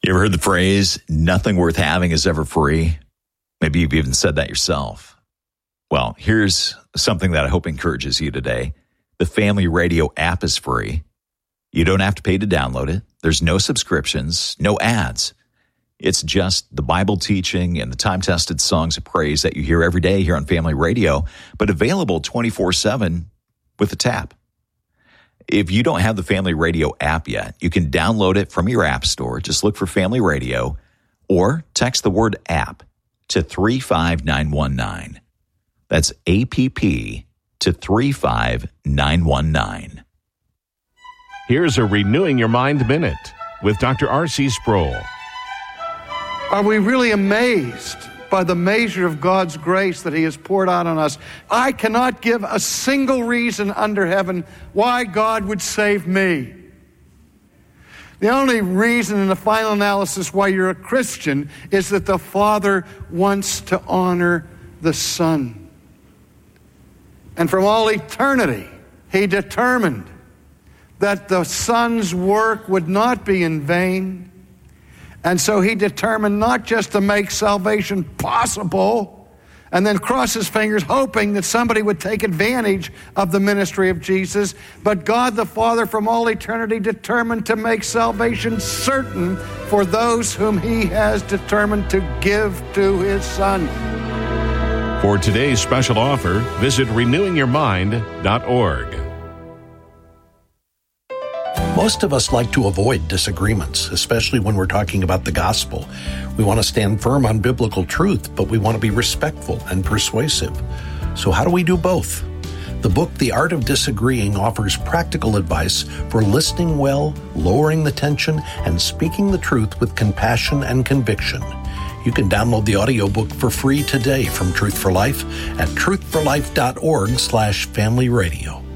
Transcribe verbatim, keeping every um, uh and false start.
You ever heard the phrase, nothing worth having is ever free? Maybe you've even said that yourself. Well, here's something that I hope encourages you today. The Family Radio app is free. You don't have to pay to download it. There's no subscriptions, no ads. It's just the Bible teaching and the time-tested songs of praise that you hear every day here on Family Radio, but available twenty-four seven with a tap. If you don't have the Family Radio app yet, you can download it from your app store. Just look for Family Radio or text the word app to three five nine one nine. That's A P P to three five nine one nine. Here's a Renewing Your Mind Minute with Doctor R C Sproul. Are we really amazed by the measure of God's grace that He has poured out on us? I cannot give a single reason under heaven why God would save me. The only reason in the final analysis why you're a Christian is that the Father wants to honor the Son. And from all eternity, He determined that the Son's work would not be in vain. And so He determined not just to make salvation possible and then cross His fingers hoping that somebody would take advantage of the ministry of Jesus, but God the Father from all eternity determined to make salvation certain for those whom He has determined to give to His Son. For today's special offer, visit renewing your mind dot org. Most of us like to avoid disagreements, especially when we're talking about the gospel. We want to stand firm on biblical truth, but we want to be respectful and persuasive. So how do we do both? The book, The Art of Disagreeing, offers practical advice for listening well, lowering the tension, and speaking the truth with compassion and conviction. You can download the audiobook for free today from Truth for Life at truth for life dot org slash family radio.